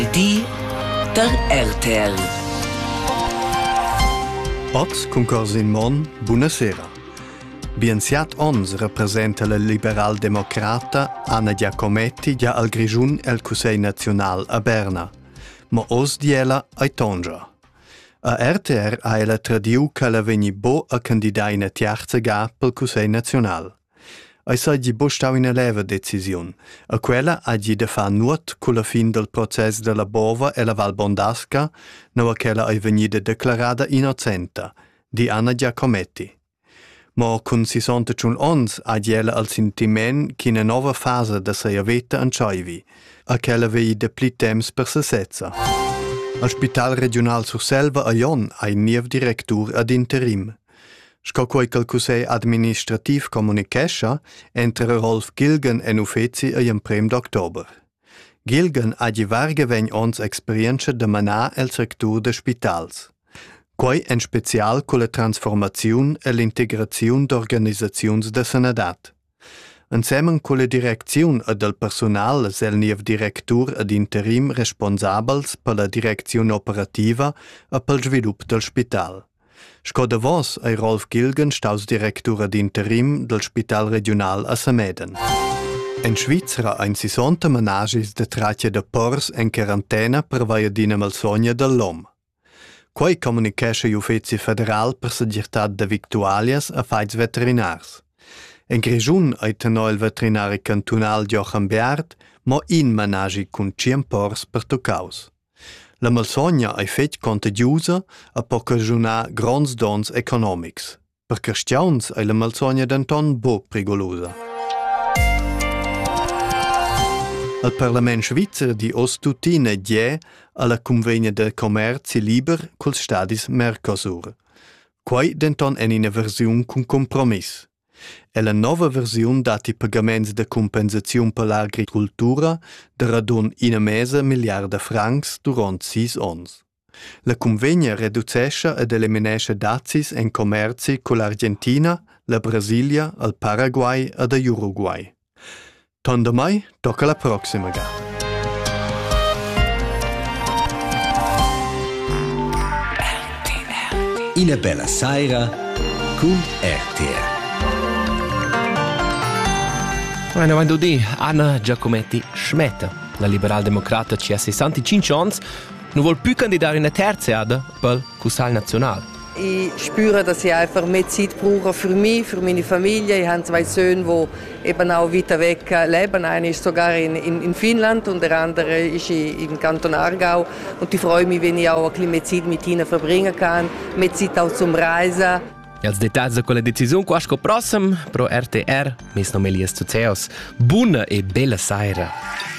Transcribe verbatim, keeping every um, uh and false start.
Die der R T L. Oz Concorsin Mon, buonasera. Biensiat ons rappresenta la liberal-democrata Anna Giacometti già al Grigiun el Cusei National a Berna, ma os diela ai Tonja. A R T R ha ella tradiu che la vegni bo a candidai in a tiarza ga pel Cusei National. Ai sa gi bo stau in a leva decisiun, a quella ha gi de fa nuot con la fin del process de la Bova e la Val Bondasca, no a quella ai vegnida declarada innocenta, di Anna Giacometti. Ma con sessantachun ons ha giela al sentiment che una nova fase da sia veta anciaivi, a quella vei de pli temps per se setza. Al Spital Regional Surselva a Jon ha un niev directur ad interim. Sco quei che il Cusei Administrativ comunicescha, entra Rolf Gilgen en ufezi a prem d'october. Gilgen ha gi varge vegn ons experienza de manar el sector de spitals. Quei en special con la transformaziun e l'integraziun d'organisaziuns de sanadat. Insemen con la direcziun e del personal sel niev directur ad interim responsabels per la direcziun operativa e pel svilup del spital. Sco da vos ei Rolf Gilgen staus directur ad interim del Spital Regional a Sameden. En Svizra ein sessanta menagis de tratja de pors en quarantena per vaiadina mal sogna dell'om. Quei comunicesce ufezi federal per segirtat de victualias a faids veterinars. En Grigiun ei tenò il veterinari cantonal Jochen Beard, mo in menagi cun cien pors per tocaus. La malsogna ei fet contagiosa a po occasionar gronds dons economics. Per cristians ei la malsogna denton bo pericolosa. Il Parlament Svizzer di Ostutina die alla convegna de commerci liber col stadis Mercosur. Quai denton en ina versiun cun compromiss. E la nova versiun dati pagaments de compensaziun per l'agricultura de radun ina mesa miliarda francs durant sis ons. La convegna reducesce ed eliminesce dazis en commerci con l'Argentina, la Brasilia, il Paraguay e da Uruguay. Tonda mai, tocca la prossima ga. Ina bella saira con R T R. Bueno, quando di Anna Giacometti smetta, la liberal-democrata ci ha sessantacinque anni, non vuole più candidare in una terza ada per Cusei National. Ich spüre, dass ich einfach mehr Zeit brauche für mich, für meine Familie. Ich habe zwei Söhne, die eben auch weiter weg leben. Einer ist sogar in, in, in Finnland und der andere ist im Kanton Aargau. Und ich freue mich, wenn ich auch ein bisschen mehr Zeit mit ihnen verbringen kann, mehr Zeit auch zum Reisen. E als detalls de quella decisiun quasco prossem pro R T R, mes nomelias tuceos. Buona e bella saira.